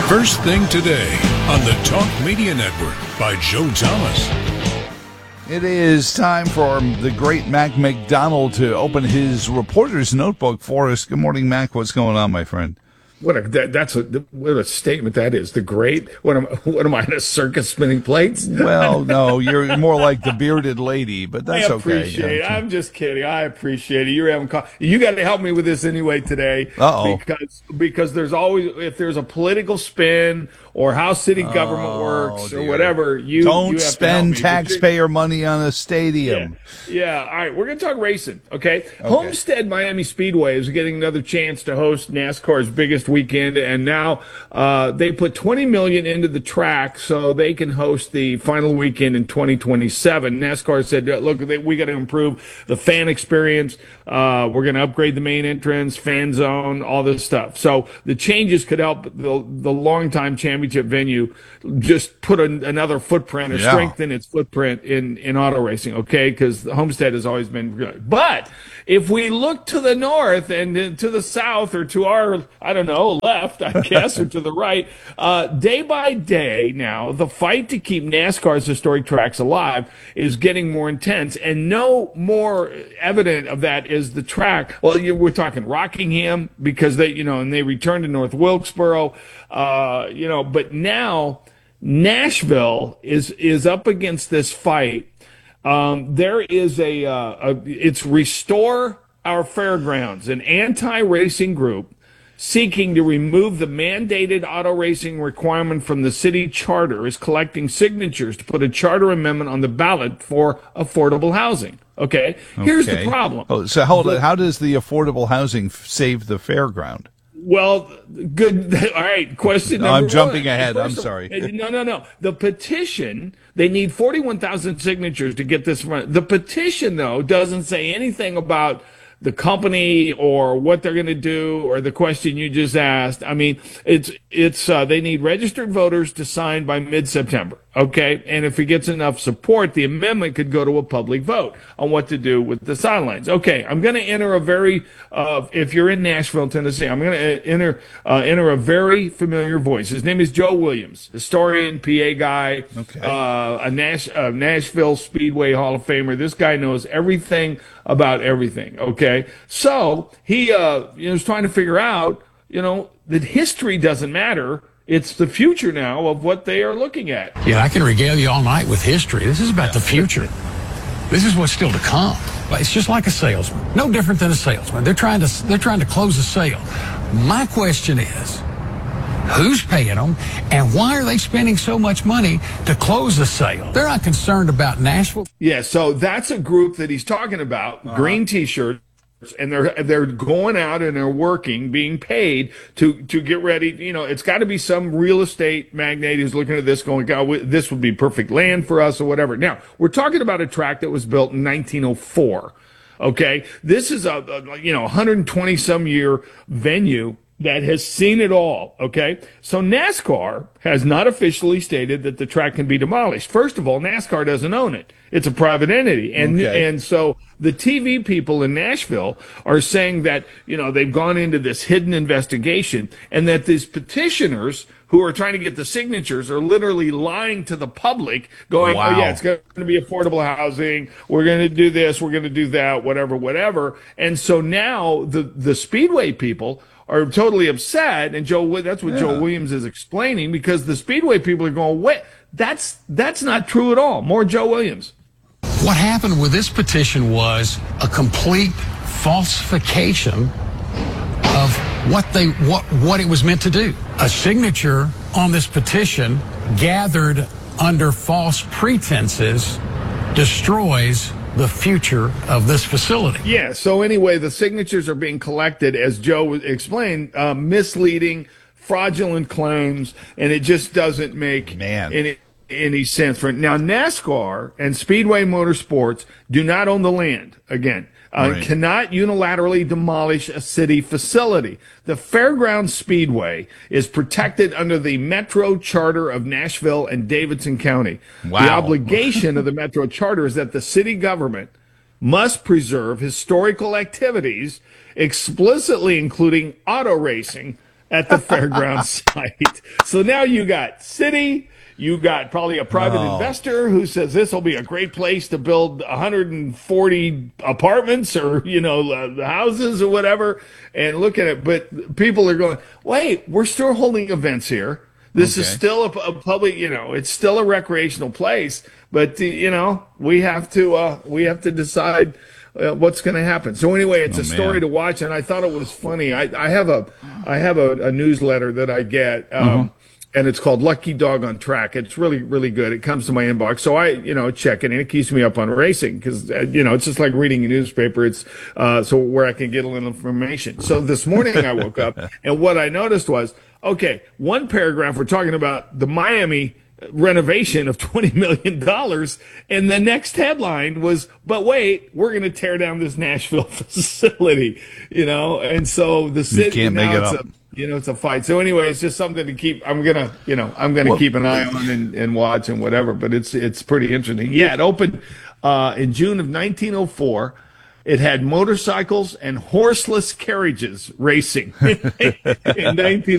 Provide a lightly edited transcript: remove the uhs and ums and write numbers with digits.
First thing today on the Talk Media Network by Joe Thomas. It is time for the great Mac McDonald to open his reporter's notebook for us. Good morning, Mac. What's going on, my friend? What a statement that is. The great. What am I in a circus spinning plates? Well, no, you're more like the bearded lady, but that's okay. I appreciate it. I'm just kidding. I appreciate it. You're having you got to help me with this anyway today. Because there's always, if there's a political spin or how city government works or whatever, you don't have spend to help me. taxpayer money on a stadium. Yeah. All right. We're going to talk racing. Okay. Homestead Miami Speedway is getting another chance to host NASCAR's biggest weekend, and now they put $20 million into the track so they can host the final weekend in 2027. NASCAR said, look, we got to improve the fan experience. We're going to upgrade the main entrance, fan zone, all this stuff. So the changes could help the longtime championship venue just put another footprint or strengthen its footprint in auto racing, okay? Because Homestead has always been good. But if we look to the north and to the south or to our, I don't know, left, I guess, or to the right, day by day now, the fight to keep NASCAR's historic tracks alive is getting more intense, and no more evident of that is the track. Well, we're talking Rockingham because and they returned to North Wilkesboro, but now Nashville is up against this fight. There is it's Restore Our Fairgrounds, an anti-racing group seeking to remove the mandated auto racing requirement from the city charter, is collecting signatures to put a charter amendment on the ballot for affordable housing. Okay. Here's the problem. So hold on. How does the affordable housing save the fairground? Well, good. All right. Question number I'm jumping one. ahead. I'm sorry. No. The petition, they need 41,000 signatures to get this run. The petition, though, doesn't say anything about the company or what they're going to do or the question you just asked. I mean, it's they need registered voters to sign by mid-September. Okay. And if it gets enough support, the amendment could go to a public vote on what to do with the sidelines. Okay. I'm going to enter if you're in Nashville, Tennessee, I'm going to enter a very familiar voice. His name is Joe Williams, historian, PA guy, a Nashville Speedway Hall of Famer. This guy knows everything about everything. Okay. So he, was trying to figure out, that history doesn't matter. It's the future now of what they are looking at. Yeah, I can regale you all night with history. This is about the future. This is what's still to come. It's just like a salesman. No different than a salesman. They're trying to close a sale. My question is, who's paying them, and why are they spending so much money to close the sale? They're not concerned about Nashville. Yeah, so that's a group that he's talking about, green T-shirts. And they're going out and they're working, being paid to get ready. It's got to be some real estate magnate who's looking at this going, God, this would be perfect land for us or whatever. Now, we're talking about a track that was built in 1904. Okay. This is a 120 some year venue that has seen it all, okay? So NASCAR has not officially stated that the track can be demolished. First of all, NASCAR doesn't own it. It's a private entity. And so the TV people in Nashville are saying that, they've gone into this hidden investigation and that these petitioners who are trying to get the signatures are literally lying to the public going, oh yeah, it's going to be affordable housing. We're going to do this. We're going to do that, whatever. And so now the Speedway people are totally upset, and that's what Joe Williams is explaining, because the Speedway people are going, wait, that's not true at all. More Joe Williams. What happened with this petition was a complete falsification of what it was meant to do. A signature on this petition gathered under false pretenses destroys the future of this facility. Yeah, so anyway, the signatures are being collected, as Joe explained, misleading, fraudulent claims, and it just doesn't make any sense for it. Now, NASCAR and Speedway Motorsports do not own the land, again. Cannot unilaterally demolish a city facility. The Fairgrounds Speedway is protected under the Metro Charter of Nashville and Davidson County. Wow. The obligation of the Metro Charter is that the city government must preserve historical activities, explicitly including auto racing, at the fairground site. So now you got city, you got probably a private investor who says this will be a great place to build 140 apartments or, houses or whatever, and look at it. But people are going, wait, we're still holding events here. This is still a public, it's still a recreational place, but we have to decide what's going to happen. So anyway, it's a story to watch, and I thought it was funny. I have a newsletter that I get, and it's called Lucky Dog on Track. It's really, really good. It comes to my inbox, so I check it, and it keeps me up on racing because it's just like reading a newspaper. It's so where I can get a little information. So this morning I woke up, and what I noticed was, okay, one paragraph we're talking about the Miami renovation of $20 million. And the next headline was, but wait, we're going to tear down this Nashville facility, and so the city, you can't make it up. It's a fight. So anyway, it's just something to keep, I'm going to keep an eye on and watch and whatever, but it's pretty interesting. Yeah. It opened, in June of 1904. It had motorcycles and horseless carriages racing in 1904.